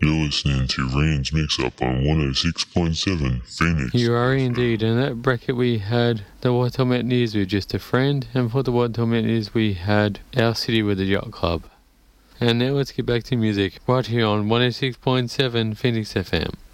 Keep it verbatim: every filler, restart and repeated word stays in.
You're listening to Rand's Mix-Up on one oh six point seven Phoenix. You are indeed. In that bracket we had the White Hot Mutineers with Just a Friend, and for the White Hot Mutineers we had Our City with the Yacht Club. And now let's get back to music, right here on one oh six point seven Phoenix F M.